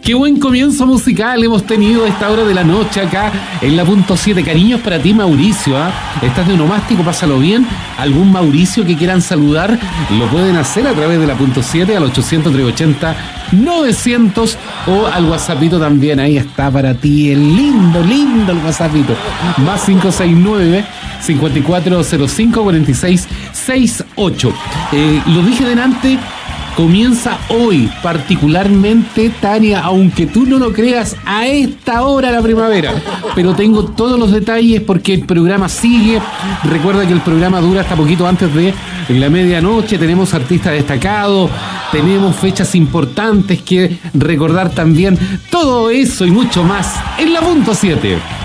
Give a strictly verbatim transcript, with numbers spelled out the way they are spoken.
Qué buen comienzo musical hemos tenido a esta hora de la noche acá en la punto siete. Cariños para ti, Mauricio, ¿eh? Estás de onomástico, pásalo bien. ¿Algún Mauricio que quieran saludar? Lo pueden hacer a través de la punto siete al ochocientos, trescientos ochenta, novecientos o al WhatsAppito también. Ahí está para ti, el lindo, lindo el WhatsAppito. Más cinco seis nueve, cinco cuatro cero cinco, cuatro seis seis ocho. Eh, lo dije delante. Comienza hoy, particularmente, Tania, aunque tú no lo creas, a esta hora la primavera. Pero tengo todos los detalles porque el programa sigue. Recuerda que el programa dura hasta poquito antes de la medianoche. Tenemos artistas destacados, tenemos fechas importantes que recordar también. Todo eso y mucho más en la punto siete.